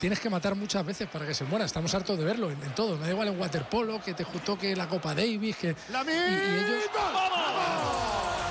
tienes que matar muchas veces para que se muera. Estamos hartos de verlo en todo. Me da igual en waterpolo, que te toque la Copa Davis, que ¡Lamine! y ellos... ¡Vamos!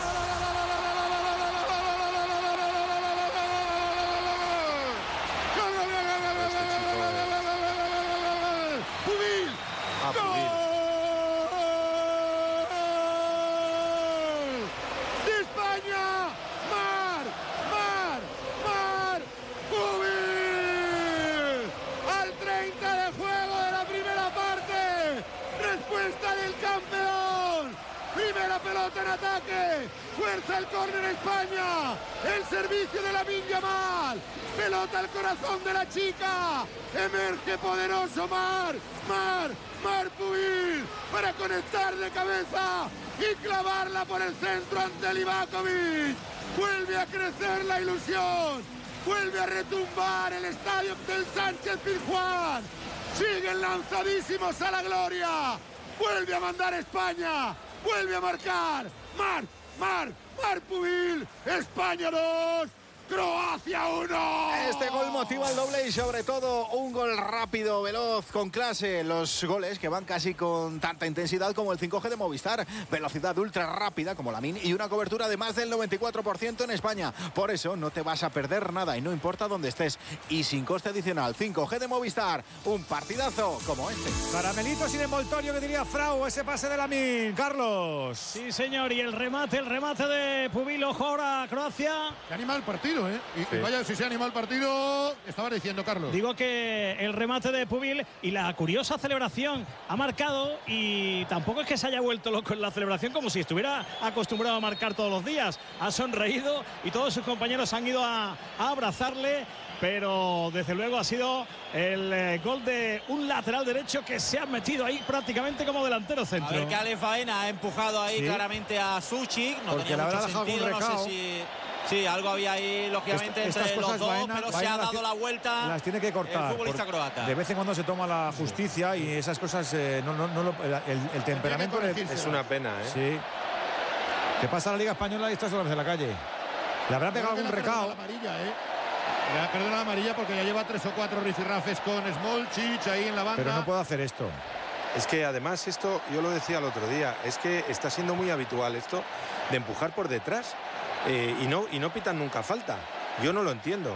Pelota en ataque, fuerza el córner España, el servicio de Lamine Yamal, pelota al corazón de la chica, emerge poderoso Marc Pubil para conectar de cabeza y clavarla por el centro ante Livakovic. Vuelve a crecer la ilusión, vuelve a retumbar el estadio del Sánchez-Pizjuán, siguen lanzadísimos a la gloria, vuelve a mandar España. Vuelve a marcar Marc Pubil. España 2, Croacia 1. Este gol motiva el doble y sobre todo un gol rápido, veloz, con clase. Los goles que van casi con tanta intensidad como el 5G de Movistar. Velocidad ultra rápida como Lamine y una cobertura de más del 94% en España. Por eso no te vas a perder nada y no importa dónde estés. Y sin coste adicional, 5G de Movistar. Un partidazo como este. Caramelito sin envoltorio, que diría Frau, ese pase de Lamine. Carlos. Sí, señor, y el remate de Pubil. Ojo ahora, Croacia. Qué animal el partido, ¿eh? Y vaya, si se anima el partido, estabas diciendo, Carlos. Digo que el remate de Pubil y la curiosa celebración ha marcado, y tampoco es que se haya vuelto loco en la celebración, como si estuviera acostumbrado a marcar todos los días. Ha sonreído y todos sus compañeros han ido a abrazarle, pero desde luego ha sido el gol de un lateral derecho que se ha metido ahí prácticamente como delantero centro. A ver que Ale Faena ha empujado ahí claramente a Suchik. No porque tenía mucho sentido, no sé si... Sí, algo había ahí, lógicamente, entre los dos, pero se ha dado la vuelta. Las tiene que cortar. El futbolista croata. De vez en cuando se toma la justicia y esas cosas, el temperamento es una pena, ¿eh? Sí. ¿Qué pasa en la Liga Española y estas horas de la calle? ¿Le habrá pegado algún recao? Le ha perdido la amarilla porque ya lleva 3 o 4 rifirrafes con Smolcic ahí en la banda. Pero no puedo hacer esto. Es que además esto, yo lo decía el otro día, es que está siendo muy habitual esto de empujar por detrás. Y no pitan nunca falta. Yo no lo entiendo.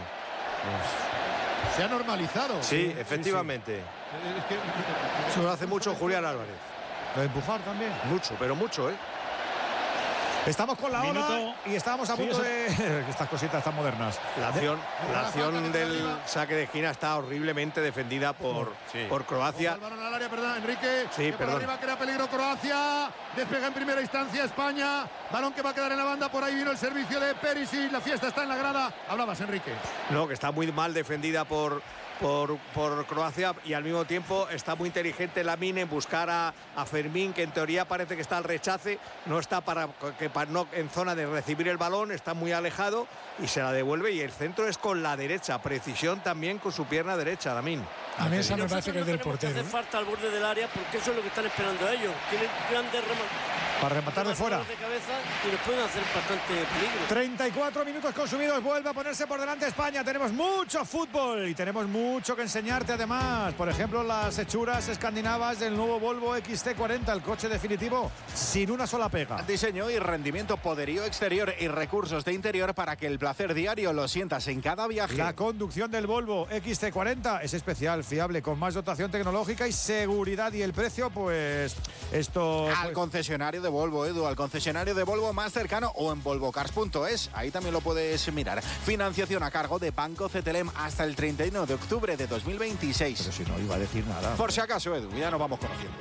Se ha normalizado. Sí, efectivamente. Sí. Eso lo hace mucho Julián Álvarez. Lo de empujar también. Mucho, pero mucho, ¿eh? Estamos con la hora y estábamos a punto de... Estas cositas tan modernas. La acción del saque de esquina está horriblemente defendida por Croacia. El balón al área, perdón, Enrique. Sí, por arriba crea peligro Croacia. Despega en primera instancia España. Balón que va a quedar en la banda. Por ahí vino el servicio de Perisic. La fiesta está en la grada. Hablabas, Enrique. No, que está muy mal defendida por Croacia, y al mismo tiempo está muy inteligente Lamine en buscar a Fermín, que en teoría parece que está al rechace, no está no en zona de recibir el balón, está muy alejado y se la devuelve, y el centro es con la derecha, precisión también con su pierna derecha, Lamine. A mí esa me parece que es del portero. Hace falta al borde del área, porque eso es lo que están esperando ellos. Tienen grandes para rematar de fuera. De cabeza y nos pueden hacer bastante peligro. 34 minutos consumidos, vuelve a ponerse por delante España. Tenemos mucho fútbol y tenemos mucho que enseñarte además. Por ejemplo, las hechuras escandinavas del nuevo Volvo XC40, el coche definitivo sin una sola pega. Diseño y rendimiento, poderío exterior y recursos de interior para que el placer diario lo sientas en cada viaje. La conducción del Volvo XC40 es especial, fiable, con más dotación tecnológica y seguridad, y el precio, pues esto... Al concesionario de Volvo, Edu, al concesionario de Volvo más cercano o en volvocars.es, ahí también lo puedes mirar. Financiación a cargo de Banco CTLM hasta el 31 de octubre de 2026. Pero si no iba a decir nada. Por si acaso, Edu, ya nos vamos conociendo.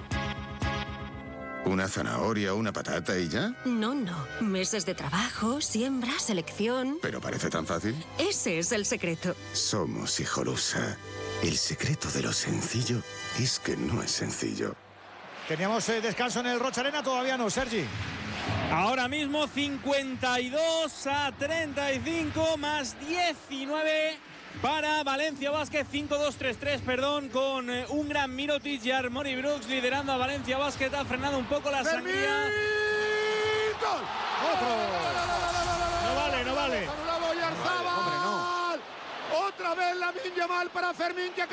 ¿Una zanahoria, una patata y ya? No. Meses de trabajo, siembra, selección. ¿Pero parece tan fácil? Ese es el secreto. Somos Hijolusa. El secreto de lo sencillo es que no es sencillo. Teníamos descanso en el Rocha Arena, todavía no, Sergi. Ahora mismo 52-35 más 19 para Valencia Basket, 5-2-3-3, perdón, con un gran Mirotic y Armoni Brooks liderando a Valencia Basket. Ha frenado un poco la sangría. ¡Gol! ¡Otro! No vale. Anulado Oyarzabal. Otra Abel Lamine Yamal para Fermín, que